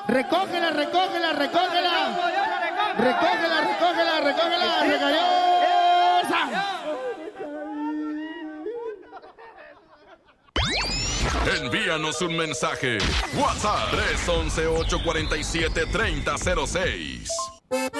Recógela, recógela, recógela. Recógela, recógela, recógela. Regaliosa. Envíanos un mensaje. WhatsApp 311-847-3006.